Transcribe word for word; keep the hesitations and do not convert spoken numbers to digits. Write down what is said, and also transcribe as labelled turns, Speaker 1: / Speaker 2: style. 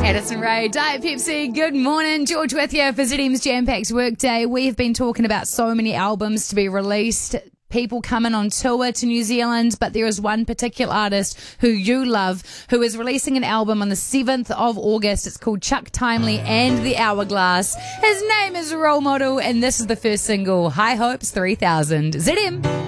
Speaker 1: Addison Ray, Diet Pepsi, good morning. George with you for Z M's Jam-Packed Workday. We've been talking about so many albums to be released, people coming on tour to New Zealand, but there is one particular artist who you love who is releasing an album on the seventh of August. It's called Chuck Timely and the Hourglass. His name is Role Model, and this is the first single, High Hopes three thousand. Z M.